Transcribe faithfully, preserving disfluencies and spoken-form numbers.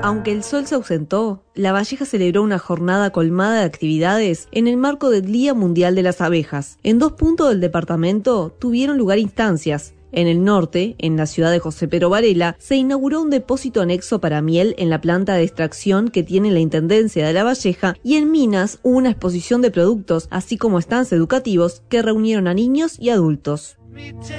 Aunque el sol se ausentó, La Valleja celebró una jornada colmada de actividades en el marco del Día Mundial de las Abejas. En dos puntos del departamento tuvieron lugar instancias. En el norte, en la ciudad de José Pero Varela, se inauguró un depósito anexo para miel en la planta de extracción que tiene la Intendencia de La Valleja, y en Minas hubo una exposición de productos, así como stands educativos que reunieron a niños y adultos.